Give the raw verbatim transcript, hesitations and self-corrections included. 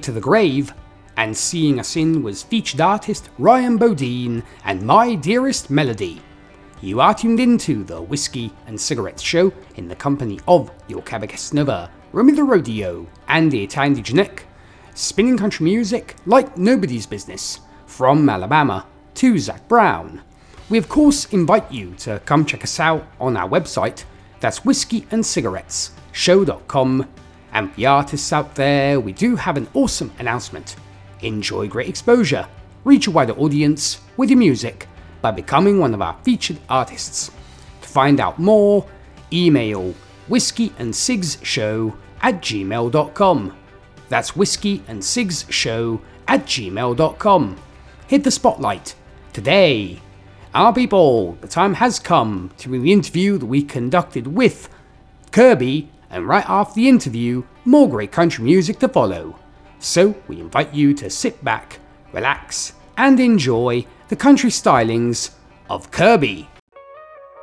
to the Grave, and seeing us in was featured artist Ryan Bodine and My Dearest Melody. You are tuned into the Whiskey and Cigarettes Show in the company of your Cabocast Nova, Romy the Rodeo, and the Italian Digenek, spinning country music like nobody's business, from Alabama to Zac Brown. We of course invite you to come check us out on our website, that's whiskey and cigarettes show dot com, and for the artists out there, we do have an awesome announcement. Enjoy great exposure, reach a wider audience with your music by becoming one of our featured artists. To find out more, email whiskeyandcigshow at gmail dot com. That's whiskeyandcigshow at gmail dot com. Hit the spotlight. Today, our people, the time has come to the interview that we conducted with Kirby, and right after the interview, more great country music to follow. So we invite you to sit back, relax, and enjoy the country stylings of Kirby.